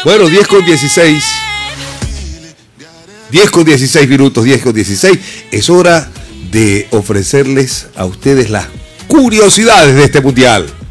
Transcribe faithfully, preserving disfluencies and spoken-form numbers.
Bueno, diez con dieciséis. diez con dieciséis minutos, diez con dieciséis. Es hora de ofrecerles a ustedes las curiosidades de este mundial.